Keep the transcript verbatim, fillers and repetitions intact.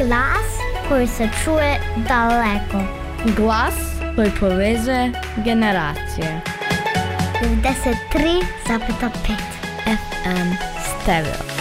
Glas koji se čuje daleko. Glas koji povezuje generacije. devedeset tri zarez pet F M Stereo.